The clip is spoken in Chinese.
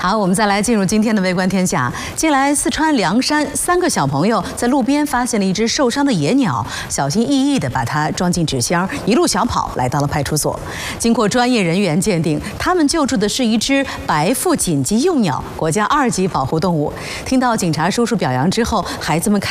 好，我们再来进入今天的微观天下。近来，四川凉山3个小朋友在路边发现了一只受伤的野鸟，小心翼翼地把它装进纸箱，一路小跑来到了派出所。经过专业人员鉴定，他们救助的是一只白腹锦鸡幼鸟，国家2级保护动物。听到警察叔叔表扬之后，孩子们